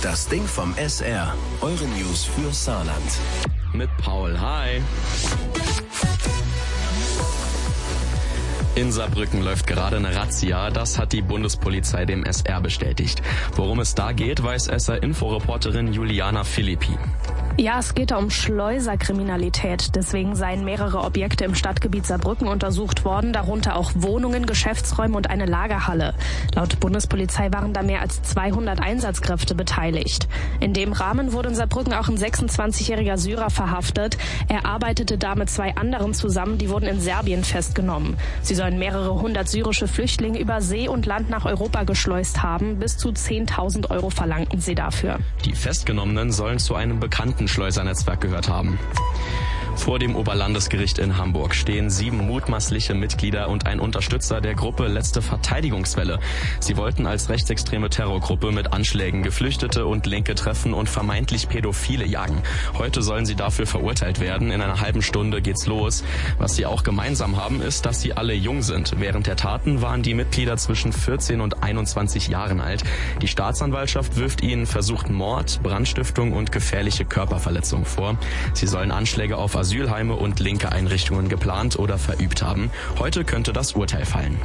Das Ding vom SR. Eure News für Saarland. Mit Paul. Hi. In Saarbrücken läuft gerade eine Razzia, das hat die Bundespolizei dem SR bestätigt. Worum es da geht, weiß SR-Inforeporterin Juliana Philippi. Ja, es geht da um Schleuserkriminalität. Deswegen seien mehrere Objekte im Stadtgebiet Saarbrücken untersucht worden, darunter auch Wohnungen, Geschäftsräume und eine Lagerhalle. Laut Bundespolizei waren da mehr als 200 Einsatzkräfte beteiligt. In dem Rahmen wurde in Saarbrücken auch ein 26-jähriger Syrer verhaftet. Er arbeitete da mit 2 anderen zusammen, die wurden in Serbien festgenommen. Sie sollen mehrere hundert syrische Flüchtlinge über See und Land nach Europa geschleust haben. Bis zu 10.000 Euro verlangten sie dafür. Die Festgenommenen sollen zu einem bekannten Schleusernetzwerk gehört haben. Vor dem Oberlandesgericht in Hamburg stehen 7 mutmaßliche Mitglieder und ein Unterstützer der Gruppe Letzte Verteidigungswelle. Sie wollten als rechtsextreme Terrorgruppe mit Anschlägen Geflüchtete und Linke treffen und vermeintlich Pädophile jagen. Heute sollen sie dafür verurteilt werden. In einer halben Stunde geht's los. Was sie auch gemeinsam haben, ist, dass sie alle jung sind. Während der Taten waren die Mitglieder zwischen 14 und 21 Jahren alt. Die Staatsanwaltschaft wirft ihnen versuchten Mord, Brandstiftung und gefährliche Körperverletzung vor. Sie sollen Anschläge auf Asylheime und linke Einrichtungen geplant oder verübt haben. Heute könnte das Urteil fallen.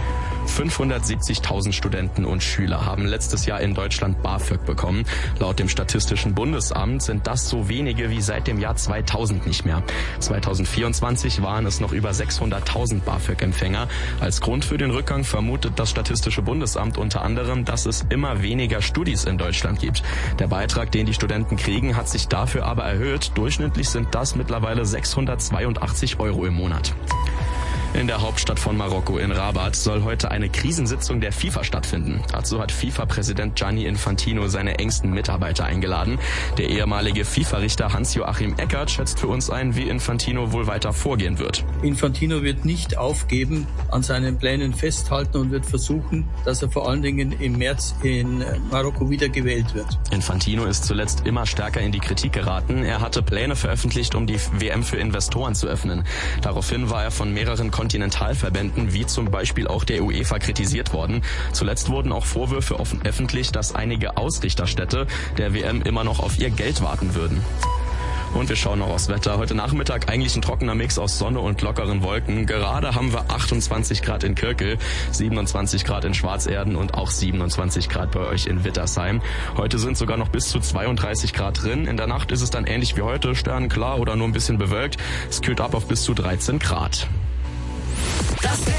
570.000 Studenten und Schüler haben letztes Jahr in Deutschland BAföG bekommen. Laut dem Statistischen Bundesamt sind das so wenige wie seit dem Jahr 2000 nicht mehr. 2024 waren es noch über 600.000 BAföG-Empfänger. Als Grund für den Rückgang vermutet das Statistische Bundesamt unter anderem, dass es immer weniger Studis in Deutschland gibt. Der Beitrag, den die Studenten kriegen, hat sich dafür aber erhöht. Durchschnittlich sind das mittlerweile 682 Euro im Monat. In der Hauptstadt von Marokko, in Rabat, soll heute eine Krisensitzung der FIFA stattfinden. Dazu hat FIFA-Präsident Gianni Infantino seine engsten Mitarbeiter eingeladen. Der ehemalige FIFA-Richter Hans-Joachim Eckert schätzt für uns ein, wie Infantino wohl weiter vorgehen wird. Infantino wird nicht aufgeben, an seinen Plänen festhalten und wird versuchen, dass er vor allen Dingen im März in Marokko wieder gewählt wird. Infantino ist zuletzt immer stärker in die Kritik geraten. Er hatte Pläne veröffentlicht, um die WM für Investoren zu öffnen. Daraufhin war er von mehreren Kontinentalverbänden wie zum Beispiel auch der UEFA kritisiert worden. Zuletzt wurden auch Vorwürfe öffentlich, dass einige Ausrichterstädte der WM immer noch auf ihr Geld warten würden. Und wir schauen noch aufs Wetter. Heute Nachmittag eigentlich ein trockener Mix aus Sonne und lockeren Wolken. Gerade haben wir 28 Grad in Kirkel, 27 Grad in Schwarzerden und auch 27 Grad bei euch in Wittersheim. Heute sind sogar noch bis zu 32 Grad drin. In der Nacht ist es dann ähnlich wie heute, sternenklar oder nur ein bisschen bewölkt. Es kühlt ab auf bis zu 13 Grad. Das Ding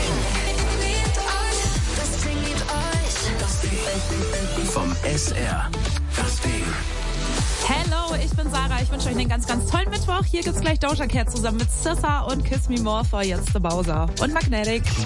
vom SR. Das Ding. Hello, ich bin Sarah. Ich wünsche euch einen ganz, ganz tollen Mittwoch. Hier gibt's gleich Doja Cat zusammen mit Sissa und Kiss Me More for Jetzt the Bowser und Magnetic.